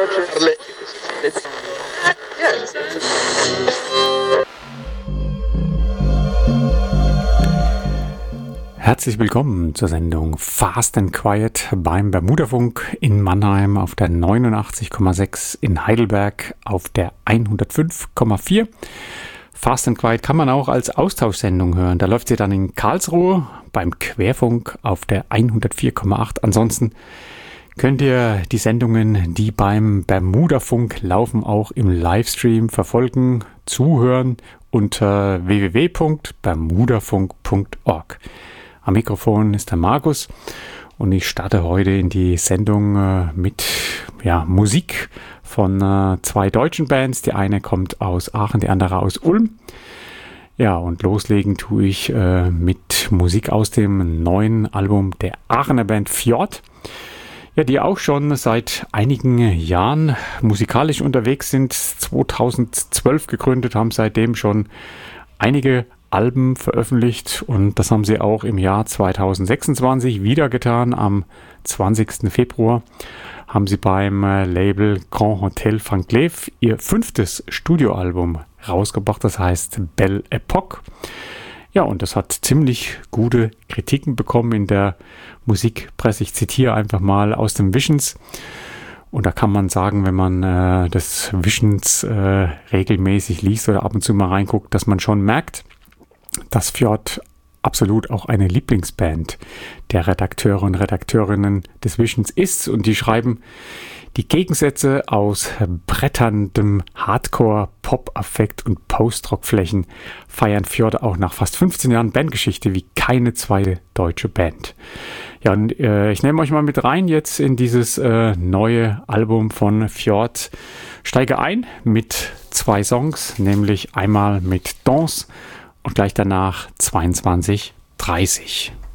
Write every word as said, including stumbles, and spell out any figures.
Herzlich willkommen zur Sendung Fast and Quiet beim Bermudafunk in Mannheim auf der neunundachtzig Komma sechs, in Heidelberg auf der hundertfünf Komma vier. Fast and Quiet kann man auch als Austauschsendung hören. Da läuft sie dann in Karlsruhe beim Querfunk auf der hundertvier Komma acht. Ansonsten könnt ihr die Sendungen, die beim Bermudafunk laufen, auch im Livestream verfolgen, zuhören unter w w w punkt bermudafunk punkt org. Am Mikrofon ist der Markus und ich starte heute in die Sendung äh, mit ja, Musik von äh, zwei deutschen Bands. Die eine kommt aus Aachen, die andere aus Ulm. Ja, und loslegen tue ich äh, mit Musik aus dem neuen Album der Aachener Band Fjord. Ja, die auch schon seit einigen Jahren musikalisch unterwegs sind. zweitausendzwölf gegründet, haben seitdem schon einige Alben veröffentlicht und das haben sie auch im Jahr zweitausendsechsundzwanzig wieder getan. Am zwanzigsten Februar haben sie beim Label Grand Hotel Van Cleef ihr fünftes Studioalbum rausgebracht, das heißt Belle Epoque. Ja, und das hat ziemlich gute Kritiken bekommen in der Musikpresse. Ich zitiere einfach mal aus dem Visions. Und da kann man sagen, wenn man äh, das Visions äh, regelmäßig liest oder ab und zu mal reinguckt, dass man schon merkt, dass Fjord absolut auch eine Lieblingsband der Redakteure und Redakteurinnen des Visions ist. Und die schreiben, die Gegensätze aus bretterndem Hardcore, Pop-Affekt und Post-Rock-Flächen feiern Fjord auch nach fast fünfzehn Jahren Bandgeschichte wie keine zweite deutsche Band. Ja, und äh, ich nehme euch mal mit rein jetzt in dieses äh, neue Album von Fjord. Steige ein mit zwei Songs, nämlich einmal mit Danse und gleich danach zweiundzwanzig dreißig.